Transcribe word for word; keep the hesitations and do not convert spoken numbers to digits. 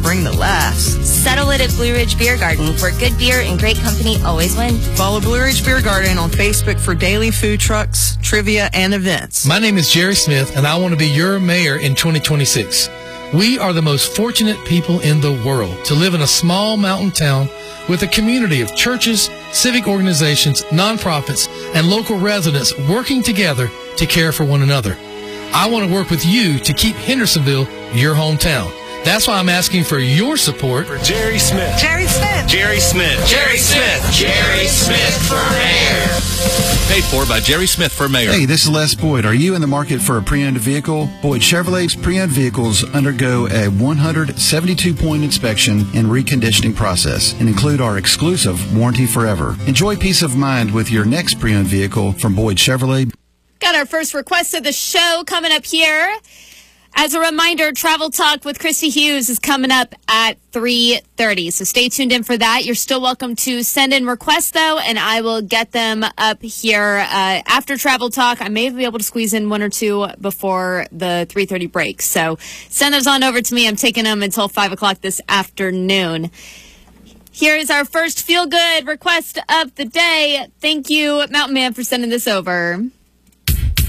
bring the laughs. Settle it at Blue Ridge Beer Garden, where good beer and great company always win. Follow Blue Ridge Beer Garden on Facebook for daily food trucks, trivia, and events. My name is Jerry Smith, and I want to be your mayor in twenty twenty-six. We are the most fortunate people in the world to live in a small mountain town with a community of churches, civic organizations, nonprofits, and local residents working together to care for one another. I want to work with you to keep Hendersonville your hometown. That's why I'm asking for your support for Jerry Smith. Jerry Smith. Jerry Smith. Jerry Smith. Jerry Smith for mayor. Paid for by Jerry Smith for mayor. Hey, this is Les Boyd. Are you in the market for a pre-owned vehicle? Boyd Chevrolet's pre-owned vehicles undergo a one hundred seventy-two point inspection and reconditioning process and include our exclusive Warranty Forever. Enjoy peace of mind with your next pre-owned vehicle from Boyd Chevrolet. Got our first request of the show coming up here. As a reminder, Travel Talk with Christy Hughes is coming up at three thirty. So stay tuned in for that. You're still welcome to send in requests, though, and I will get them up here uh, after Travel Talk. I may be able to squeeze in one or two before the three thirty break. So send those on over to me. I'm taking them until five o'clock this afternoon. Here is our first feel-good request of the day. Thank you, Mountain Man, for sending this over.